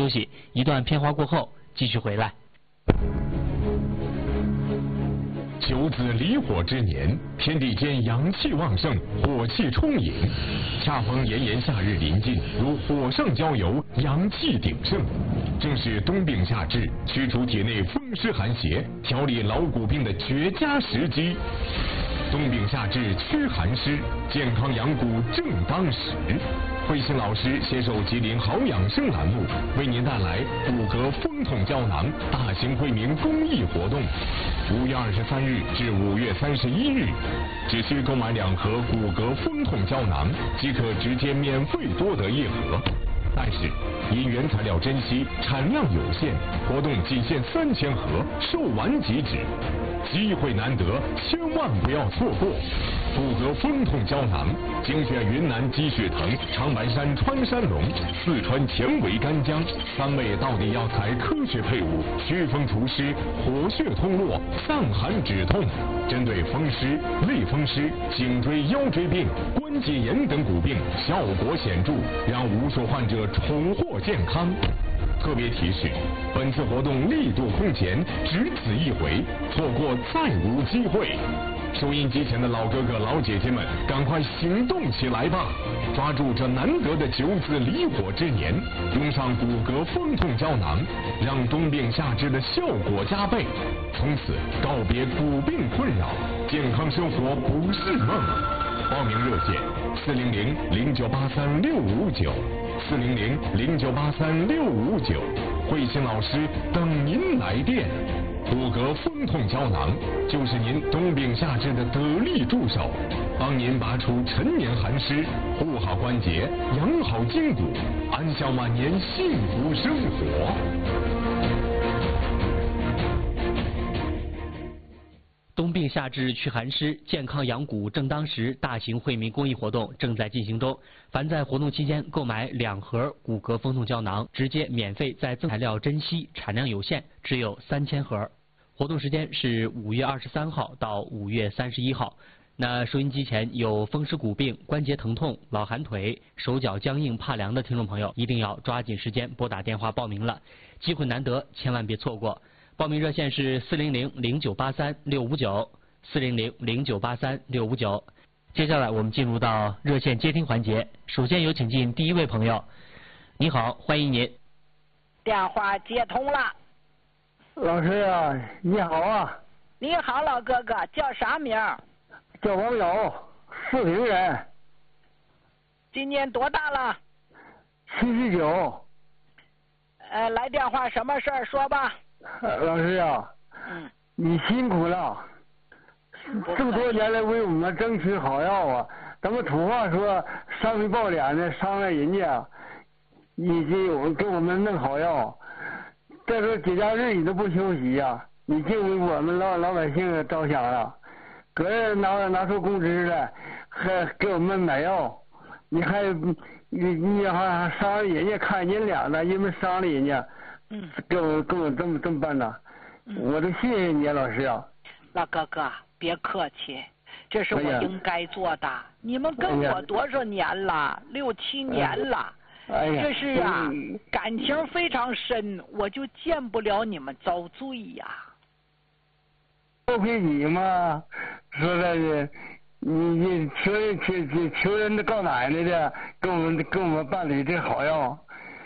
休息，一段片花过后继续回来。 九子离火之年，天地间阳气旺盛，火气充盈，恰逢炎炎夏日临近，如火上浇油，阳气鼎盛，正是冬病夏治、驱除体内风湿寒邪、调理劳骨病的绝佳时机。冬病夏治驱寒湿，健康养骨正当时。慧心老师携手吉林好养生栏目，为您带来骨骼风痛胶囊大型惠民公益活动，5月23日至5月31日，只需购买2盒骨骼风痛胶囊，即可直接免费多得1盒。但是因原材料珍稀，产量有限，活动仅限3000盒，售完即止。机会难得，千万不要错过！骨骼风痛胶囊精选云南鸡血藤、长白山穿山龙、四川前维干姜3味到底药材科学配伍，祛风除湿、活血通络、散寒止痛，针对风湿、类风湿、颈椎腰椎病、关节炎等骨病效果显著，让无数患者重获健康。特别提示：本次活动力度空前，只此一回，错过再无机会。收音机前的老哥哥老姐姐们，赶快行动起来吧！抓住这难得的九子离火之年，用上骨骼风痛胶囊，让冬病夏治的效果加倍，从此告别骨病困扰，健康生活不是梦。报名热线：400-0983-6559，400-0983-6559，慧心老师等您来电。骨骼风痛胶囊就是您冬病夏治的得力助手，帮您拔除陈年寒湿，护好关节，养好筋骨，安享晚年幸福生活。 冬病夏治驱寒湿，健康养骨正当时大型惠民公益活动正在进行中。凡在活动期间购买2盒骨骼风痛胶囊，直接免费再赠材料珍稀，产量有限，只有3000盒。活动时间是5月23号到5月31号。那收音机前有风湿骨病、关节疼痛、老寒腿、手脚僵硬怕凉的听众朋友，一定要抓紧时间拨打电话报名了，机会难得，千万别错过。报名热线是400-0983-659，400-0983-659。接下来我们进入到热线接听环节，首先有请进第一位朋友。你好，欢迎您。 电话接通了。 老师啊，你好啊。 你好，老哥哥，叫啥名？ 叫王老，四平人。 今年多大了 ？79。 来电话什么事儿说吧。 老师啊，你辛苦了，这么多年来为我们争取好药啊。咱们土话说，上回抱脸的伤了人家，你给我们弄好药。再说节假日你都不休息呀，你净为我们老百姓着想了。个人拿出工资来，还给我们买药，你还伤了人家，看人脸了，因为伤了人家。跟我这么办呢，我都谢谢你，老师啊。 老哥哥，别客气，这是我应该做的。你们跟我多少年了？6、7年了。这是啊，感情非常深，我就见不了你们遭罪呀。 多亏你嘛，说的你求人的告奶奶的，跟我们办理这好药。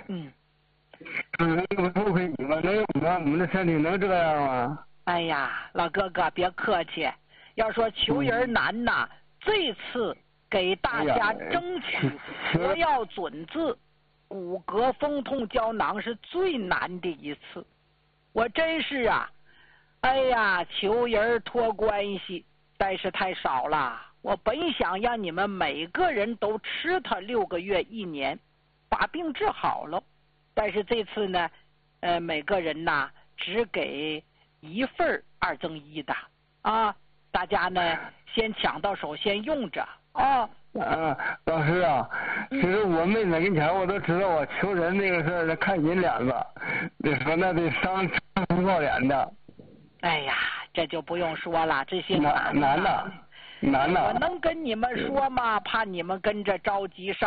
多亏你们，能有我们的身体能这样吗？ 哎呀，老哥哥别客气，要说求人难呐，这次给大家争取活药准字骨骼风痛胶囊是最难的一次，我真是啊，哎呀，求人托关系，但是太少了。我本想让你们每个人都吃它6个月1年，把病治好了，但是这次呢，每个人呐只给1份2赠1的啊，大家呢先抢到手，先用着啊。 老师啊，其实我妹子跟前我都知道，我求人那个事儿看人脸子，得说那得伤抱脸的。 哎呀，这就不用说了，这些难的。 我能跟你们说吗？怕你们跟着着急上。